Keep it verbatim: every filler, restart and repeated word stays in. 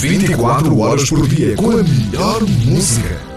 vinte e quatro horas por dia com a melhor música.